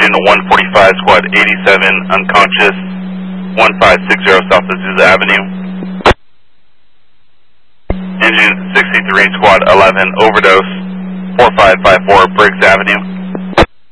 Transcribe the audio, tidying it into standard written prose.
engine 145, squad 87, unconscious, 1560 South Azusa Avenue. Engine 63, squad 11, overdose, 4554 Briggs Avenue.